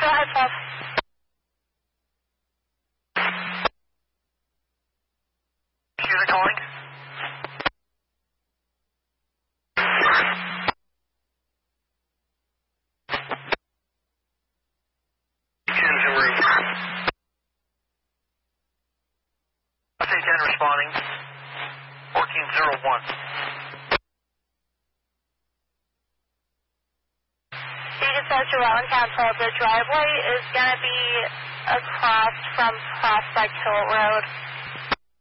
Go ahead, 12. User calling. User room. SA-10 responding. 1401. Dispatcher, Rowan Council, the driveway is going to be across from Prospect Hill Road.